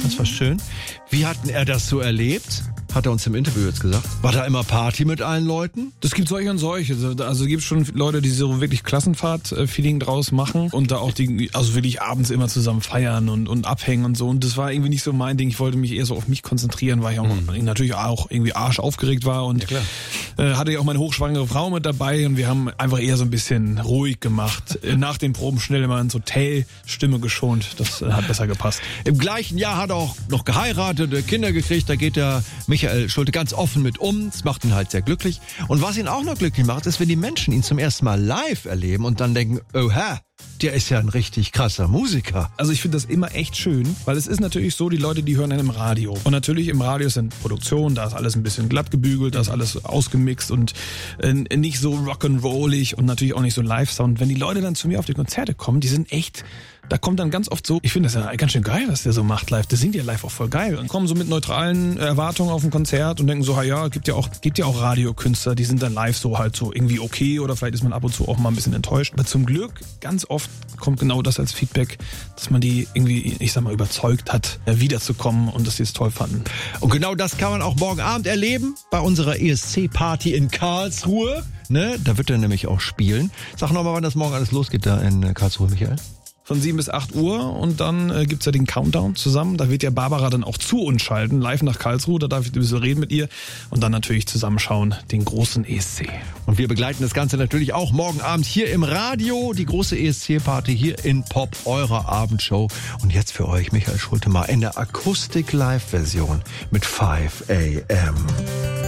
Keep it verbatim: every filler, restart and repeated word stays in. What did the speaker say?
Das war schön. Wie hat er das so erlebt? Hat er uns im Interview jetzt gesagt. War da immer Party mit allen Leuten? Das gibt solche und solche. Also es gibt schon Leute, die so wirklich Klassenfahrt-Feeling draus machen und da auch die, also wirklich abends immer zusammen feiern und, und abhängen und so. Und das war irgendwie nicht so mein Ding. Ich wollte mich eher so auf mich konzentrieren, weil ich auch mhm. natürlich auch irgendwie arschaufgeregt war und ja, äh, hatte ja auch meine hochschwangere Frau mit dabei und wir haben einfach eher so ein bisschen ruhig gemacht. Nach den Proben schnell immer ins Hotel, Stimme geschont. Das äh, hat besser gepasst. Im gleichen Jahr hat er auch noch geheiratet, Kinder gekriegt. Da geht der Michael Schulte ganz offen mit um. Das macht ihn halt sehr glücklich. Und was ihn auch noch glücklich macht, ist, wenn die Menschen ihn zum ersten Mal live erleben und dann denken, oha, der ist ja ein richtig krasser Musiker. Also ich finde das immer echt schön, weil es ist natürlich so, die Leute, die hören dann im Radio. Und natürlich im Radio sind Produktionen, da ist alles ein bisschen glatt gebügelt, da ist alles ausgemixt und äh, nicht so rock'n'rollig und natürlich auch nicht so Live-Sound. Wenn die Leute dann zu mir auf die Konzerte kommen, die sind echt... Da kommt dann ganz oft so, ich finde das ja ganz schön geil, was der so macht live. Das singt ja live auch voll geil. Und kommen so mit neutralen Erwartungen auf ein Konzert und denken so, ja, gibt ja auch, gibt ja auch Radiokünstler, die sind dann live so halt so irgendwie okay oder vielleicht ist man ab und zu auch mal ein bisschen enttäuscht. Aber zum Glück, ganz oft kommt genau das als Feedback, dass man die irgendwie, ich sag mal, überzeugt hat, wiederzukommen und dass sie es toll fanden. Und genau das kann man auch morgen Abend erleben bei unserer E S C-Party in Karlsruhe. Ne? Da wird er nämlich auch spielen. Sag nochmal, wann das morgen alles losgeht da in Karlsruhe, Michael. Von sieben bis acht Uhr und dann äh, gibt's ja den Countdown zusammen. Da wird ja Barbara dann auch zu uns schalten, live nach Karlsruhe. Da darf ich ein bisschen reden mit ihr und dann natürlich zusammenschauen, den großen E S C. Und wir begleiten das Ganze natürlich auch morgen Abend hier im Radio. Die große E S C-Party hier in Pop, eurer Abendshow. Und jetzt für euch Michael Schulte mal in der Akustik-Live-Version mit five a m